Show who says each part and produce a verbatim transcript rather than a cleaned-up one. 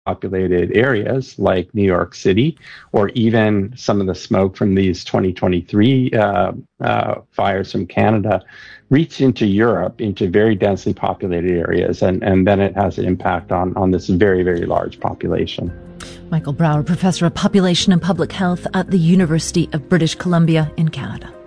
Speaker 1: populated areas like New York City, or even some of the smoke from these twenty twenty-three uh, uh, fires from Canada, reach into Europe, into very densely populated areas, and, and then it has an impact on, on this very, very large population.
Speaker 2: Michael Brauer, Professor of Population and Public Health at the University of British Columbia in Canada.